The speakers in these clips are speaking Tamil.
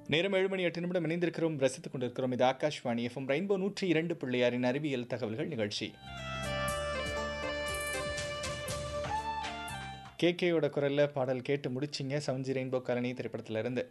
நேரம் 7 மணி 8 நிமிடம் இணைந்திருக்கிறோம், ரசித்துக் கொண்டிருக்கிறோம். இது ஆகாஷ்வாணி எஃப்எம் ரெயின்போ 102.6 அறிவியல் தகவல்கள் நிகழ்ச்சி. கேகேயோட குரல்ல பாடல் கேட்டு முடிச்சிங்க. சவஞ்சி ரெயின்போ காலனி திரைப்படத்துல இருந்து.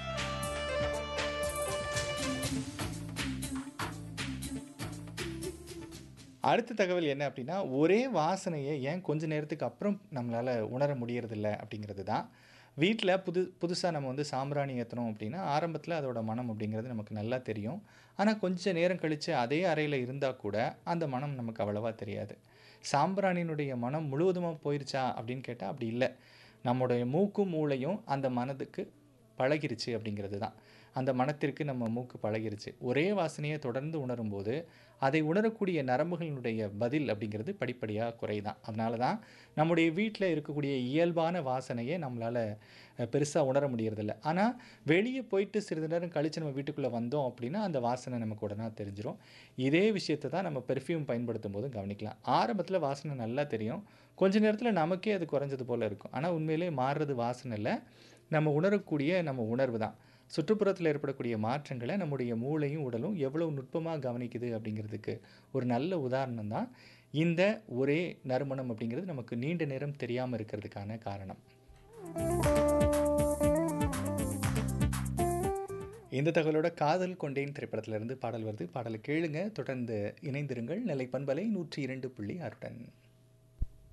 அடுத்த தகவல் என்ன அப்படின்னா, ஒரே வாசனையை ஏன் கொஞ்ச நேரத்துக்கு அப்புறம் நம்மளால உணர முடியறதில்ல அப்படிங்கிறது தான். வீட்ல புதுசா நம்ம வந்து சாம்பிராணி ஏத்துனோம் அப்படின்னா, ஆரம்பத்தில அதோட மனம் அப்படிங்கிறது நமக்கு நல்லா தெரியும். ஆனா, கொஞ்ச நேரம் கழிச்சு அதே அறையில இருந்தா கூட, அந்த மனம் நமக்கு அவ்வளவா தெரியாது. சாம்பிராணியினுடைய மனம் முழுவதுமா போயிருச்சா அப்படின்னு கேட்டா, அப்படி இல்ல. நம்முடைய மூக்கும், மூளையும் அந்த மனதுக்கு பழகிருச்சு அப்படிங்கிறது தான். அந்த மணத்திற்கு நம்ம மூக்கு பழகிருச்சு. ஒரே வாசனைய தொடர்ந்து உணரும்போது, அதை உணரக்கூடிய நரம்புகளினுடைய பதில் அப்படிங்கிறது படிப்படியா குறையுதாம். அதனால தான் நம்முடைய வீட்ல இருக்கக்கூடிய இயல்பான வாசனைய நம்மளால பெருசா உணர முடியறதில்ல. ஆனா, வெளிய போயிட்டு சிறிது நேரம் கழிச்சு நம்ம வீட்டுக்குள்ள வந்தோம் அப்படின்னா, அந்த வாசனை நமக்கு உடனே தெரிஞ்சிரும். இதே விஷயத்த தான் நம்ம பெர்ஃப்யூம் பயன்படுத்தும்போதும் கவனிக்கலாம். ஆரம்பத்தில வாசனை நல்லா தெரியும். கொஞ்ச நேரத்தில நமக்கே அது குறைஞ்சது போல இருக்கும். ஆனா, உண்மையிலேயே மாறுறது வாசனை இல்ல. நம்ம உணரக்கூடிய நம்ம உணர்வு தான். சுற்றுப்புறத்தில ஏற்படக்கூடிய மாற்றங்கள நம்முடைய மூளையும், உடலும் எவ்வளவு நுட்பமா கவனிக்குது அப்படிங்கிறதுக்கு ஒரு நல்ல உதாரணம் தான், இந்த ஒரே நறுமணம் அப்படிங்கிறது நமக்கு நீண்ட நேரம் தெரியாம இருக்கிறதுக்கான காரணம். இந்த தகவலோட காதல் கொண்டேன் திரைப்படத்திலிருந்து பாடல் வருது. பாடலை கேளுங்க. தொடர்ந்து இணைந்திருங்கள். நிலை பண்பலை 102.6 உடன்.